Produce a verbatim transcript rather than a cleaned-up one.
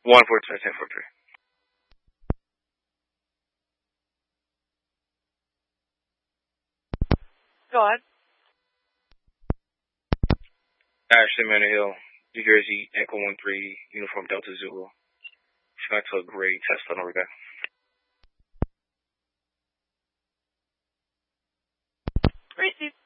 One four two ten four three. Go ahead. Ashley Manor Hill, New Jersey, Echo one three, Uniform Delta Zulu. Trying to a great test on over there. Great, Steve.